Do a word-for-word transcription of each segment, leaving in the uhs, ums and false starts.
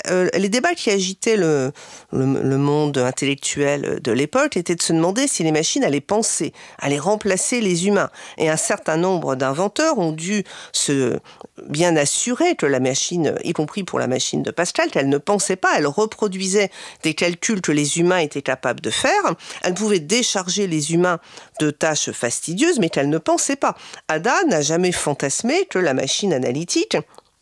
euh, les débats qui agitaient le, le, le monde intellectuel de l'époque étaient de se demander si les machines allaient penser, allaient remplacer les humains. Et un certain nombre d'inventeurs ont dû se bien assurer que la machine, y compris pour la machine de Pascal, qu'elle ne pensait pas, elle reproduisait des calculs que les humains étaient capables de faire, elle pouvait décharger les humains de tâches fastidieuses, mais qu'elle ne pensait pas. Ada n'a jamais fantasmé que la machine analytique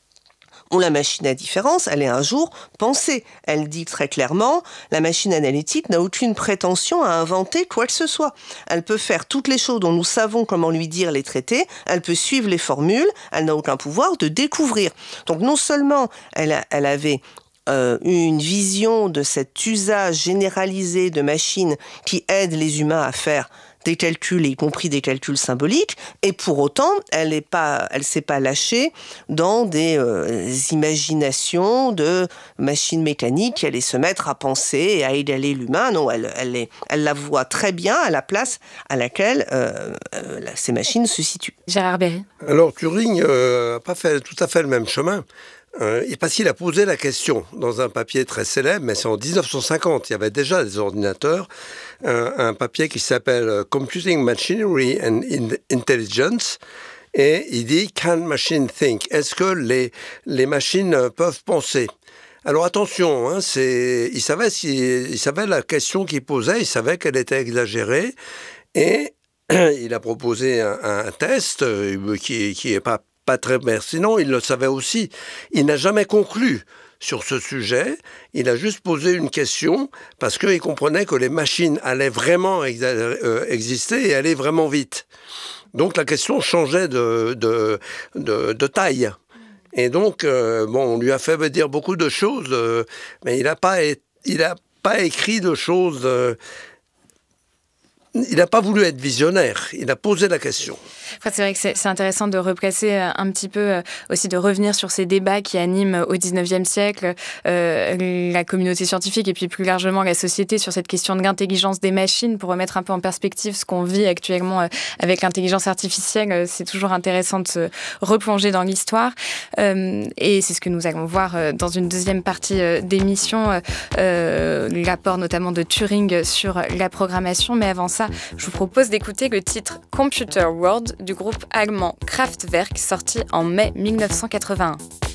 ou la machine à différence allait un jour penser. Elle dit très clairement, la machine analytique n'a aucune prétention à inventer quoi que ce soit. Elle peut faire toutes les choses dont nous savons comment lui dire les traités, elle peut suivre les formules, elle n'a aucun pouvoir de découvrir. Donc non seulement elle, a, elle avait euh, une vision de cet usage généralisé de machines qui aident les humains à faire des calculs, y compris des calculs symboliques, et pour autant, elle ne pas, elle s'est pas lâchée dans des euh, imaginations de machines mécaniques qui allaient se mettre à penser et à égaler l'humain. Non, elle, elle, est, elle la voit très bien à la place à laquelle euh, euh, ces machines se situent. Gérard Berry. Alors Turing n'a euh, pas fait tout à fait le même chemin. Euh, parce qu'il a posé la question dans un papier très célèbre, mais c'est en dix-neuf cent cinquante, il y avait déjà des ordinateurs, euh, un papier qui s'appelle Computing Machinery and Intelligence, et il dit « Can machine think ?» Est-ce que les, les machines peuvent penser ? Alors attention, hein, c'est, il, savait si, il savait la question qu'il posait, il savait qu'elle était exagérée, et il a proposé un, un test euh, qui, qui est pas pas très pertinent, il le savait aussi. Il n'a jamais conclu sur ce sujet, il a juste posé une question parce qu'il comprenait que les machines allaient vraiment exa- euh, exister et allaient vraiment vite. Donc la question changeait de, de, de, de taille. Et donc, euh, bon, on lui a fait dire beaucoup de choses, euh, mais il n'a pas, il a pas écrit de choses... Euh, il n'a pas voulu être visionnaire, il a posé la question. Enfin, c'est vrai que c'est, c'est intéressant de replacer un petit peu, euh, aussi de revenir sur ces débats qui animent au dix-neuvième siècle euh, la communauté scientifique et puis plus largement la société sur cette question de l'intelligence des machines pour remettre un peu en perspective ce qu'on vit actuellement euh, avec l'intelligence artificielle. Euh, c'est toujours intéressant de se replonger dans l'histoire euh, et c'est ce que nous allons voir euh, dans une deuxième partie euh, d'émission, euh, l'apport notamment de Turing sur la programmation. Mais avant ça, je vous propose d'écouter le titre Computer World du groupe allemand Kraftwerk, sorti en mai mille neuf cent quatre-vingt-un.